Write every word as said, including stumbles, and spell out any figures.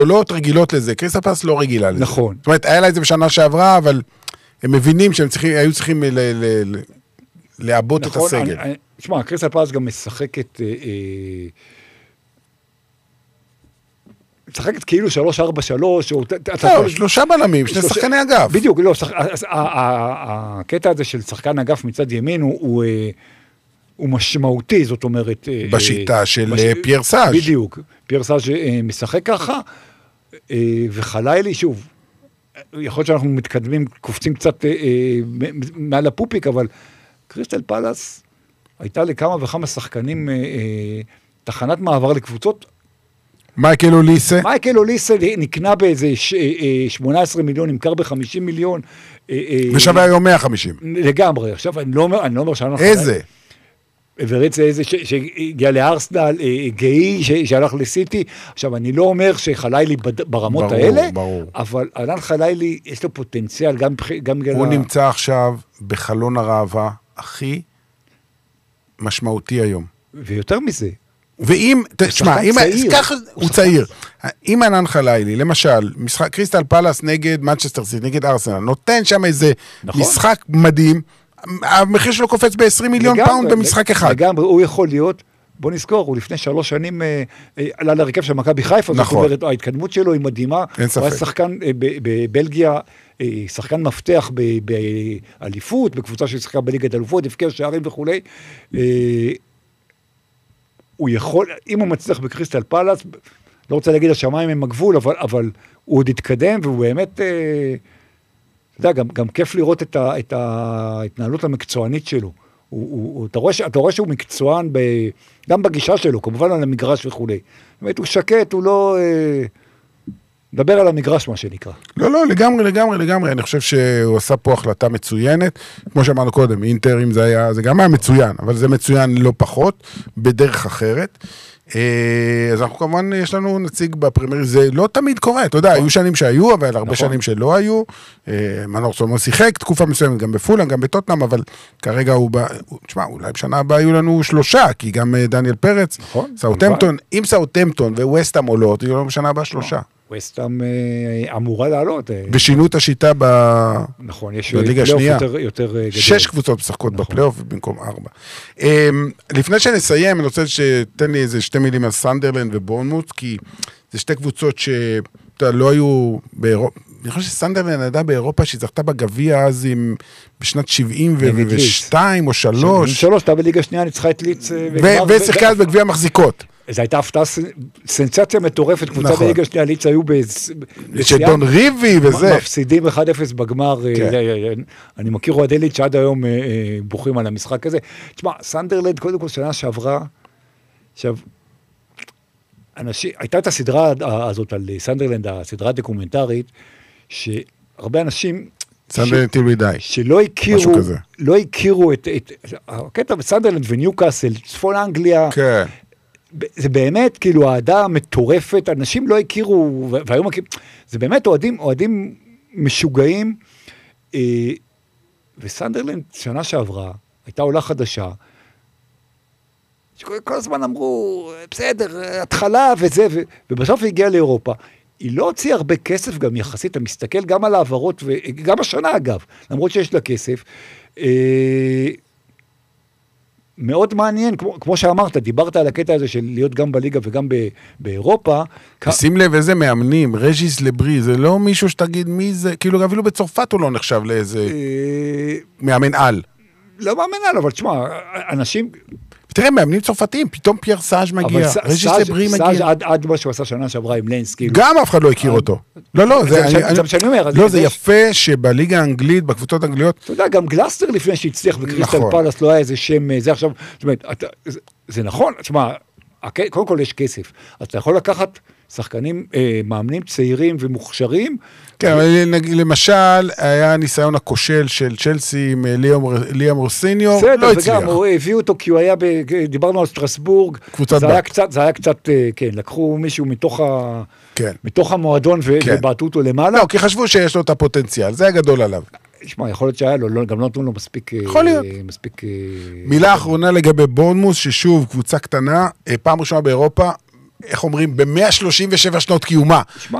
גדולות רגילות לזה, קריסטל פלאס לא רגילה לזה. נכון. זאת אומרת, היה לה את זה בשנה שעברה, אבל הם מבינים שהם צריכים, היו צריכים ל, ל, ל, לעבות נכון, את הסגל. אני, תשמע, קריסטל פלאס גם משחקת, אה, אה, משחקת כאילו שלוש ארבע שלוש, או... לא, שלושה בלמים, שני שחקני אגף. בדיוק, לא, הקטע הזה של שחקן אגף מצד ימין הוא... הוא משמעותי, זאת אומרת... בשיטה של פייר סאז'. בדיוק, פייר סאז' משחק ככה, וחלילי, שוב, יכול להיות שאנחנו מתקדמים, קופצים קצת מעל הפופיק, אבל קריסטל פלאס הייתה לכמה וכמה שחקנים תחנת מעבר לקבוצות. מייקל אוליסה. מייקל אוליסה נקנה באיזה שמונה עשרה מיליון, נמכר ב-חמישים מיליון. ושווה היום מאה וחמישים. לגמרי, עכשיו אני לא אומר שאני... איזה? וריץ איזה שהגיע לארסנל, גאי שהלך לסיטי, עכשיו אני לא אומר שחלילי ברמות האלה, אבל אלן חלילי יש לו פוטנציאל, גם בגלל... הוא נמצא עכשיו בחלון הראווה הכי משמעותי היום. ויותר מזה. ואם, תשמע, הוא צעיר, אם אלן חלילי, למשל, קריסטל פלאס נגד מנצ'סטר סיטי, נגד ארסנל, נותן שם איזה משחק מדהים, המחיר שלו קופץ ב-עשרים מיליון פאונד במשחק אחד. לגמרי, הוא יכול להיות, בוא נזכור, הוא לפני שלוש שנים עלה לרכב של מכבי חיפה, זאת אומרת, ההתקדמות שלו היא מדהימה, הוא היה שחקן בבלגיה, שחקן מפתח באליפות, בקבוצה ששחקה בליגת אלופות, הבקיע שערים וכו'. הוא יכול, אם הוא מצליח בקריסטל פלאס, לא רוצה להגיד השמיים הם הגבול, אבל הוא עוד התקדם, והוא באמת... אתה יודע, גם, גם כיף לראות את, ה, את ההתנהלות המקצוענית שלו. הוא, הוא, אתה, רואה, אתה רואה שהוא מקצוען ב, גם בגישה שלו, כמובן על המגרש וכו'. באמת הוא שקט, הוא לא... אה, מדבר על המגרש, מה שנקרא. לא, לא, לגמרי, לגמרי, לגמרי. אני חושב שהוא עשה פה החלטה מצוינת. כמו שאמרנו קודם, אינטר, אם זה היה, זה גם היה מצוין, אבל זה מצוין לא פחות, בדרך אחרת. אז אנחנו כמובן, יש לנו נציג בפרמייר, זה לא תמיד קורה, אתה יודע, היו שנים שהיו, אבל הרבה שנים שלא היו, מנור סולומון שיחק, תקופה מסוימת, גם בפולאם, גם בטוטנהאם, אבל כרגע הוא, תשמע, אולי בשנה הבאה היו לנו שלושה, כי גם דניאל פרץ, סאות'המפטון, אם סאות'המפטון וווסטהאם עולות, יהיו לנו בשנה הבאה שלושה. ווסטהאם אמורה לעלות. ושינו את השיטה בליגה השנייה. שש קבוצות משחקות בפלייאוף במקום ארבע. לפני שנסיים, אני רוצה שתן לי איזה שתי מילים על סנדרלנד ובורנמוט, כי זה שתי קבוצות שלא היו באירופה. אני חושב שסנדרלנד ידעה באירופה שהיא זכתה בגביע אז בשנת שבעים ושתיים או שלוש. שבעים ושלוש, אתה בליגה השנייה ניצחה את ליץ. ושיחקה אז בגביע מחזיקות. זו הייתה הפתעה, סנסציה מטורפת, קבוצה בליגה שנייה, ליץ היו שדון ריבי וזה. מפסידים אחד אפס בגמר, אני מכיר אוהדי ליץ שעד היום בוכים על המשחק הזה. תשמע, סנדרלנד, קודם כל שנה שעברה, עכשיו, הייתה את הסדרה הזאת על סנדרלנד, הסדרה הדוקומנטרית, שהרבה אנשים... סנדרלנד תלוי די. שלא הכירו, לא הכירו את... הקטע בסנדרלנד וניוקאסל, צפון אנגליה, כן. זה באמת, כאילו, העדה מטורפת, אנשים לא הכירו, והיום מכירים, זה באמת אוהדים, אוהדים משוגעים, וסנדרלנד, שנה שעברה, הייתה עולה חדשה, שכל הזמן אמרו, בסדר, התחלה וזה, ובסוף היא הגיעה לאירופה. היא לא הוציאה הרבה כסף גם יחסית, אתה מסתכל גם על העברות, וגם השנה אגב, למרות שיש לה כסף, מאוד מעניין, כמו, כמו שאמרת, דיברת על הקטע הזה של להיות גם בליגה וגם ב, באירופה. שים לב איזה מאמנים, רג'יס לברי, זה לא מישהו שתגיד מי זה, כאילו אפילו בצרפת הוא לא נחשב לאיזה מאמן על. לא מאמן על, אבל תשמע, אנשים... תראה, מאמנים צרפתיים, פתאום פייר סאז' מגיע, רג'יס לברי מגיע. סאז' עד מה שהוא עשה שנה שעברה עם ליינס, כאילו. גם אף אחד לא הכיר אותו. לא, לא, זה יפה שבליגה האנגלית, בקבוצות האנגליות... אתה יודע, גם גלאסטר לפני שהצליח בקריסטל פלאס, לא היה איזה שם, זה עכשיו, זאת אומרת, זה נכון, תשמע, קודם כל יש כסף, אז אתה יכול לקחת שחקנים, מאמנים צעירים ומוכשרים. כן, למשל, היה ניסיון הכושל של צ'לסי עם ליאם רוסיניו, לא הצליח. וגם, הוא הביאו אותו כי הוא היה, דיברנו על סטרסבורג, זה היה קצת, כן, לקחו מישהו מתוך המועדון ובעטו אותו למעלה. לא, כי חשבו שיש לו את הפוטנציאל, זה היה גדול עליו. תשמע, יכול להיות שהיה לו, גם לא נתנו לו מספיק... יכול להיות. מילה אחרונה לגבי בורנמוס, ששוב, קבוצה קטנה, פעם ראשונה באירופה, איך אומרים, ב-מאה שלושים ושבע שנות קיומה. תשמע,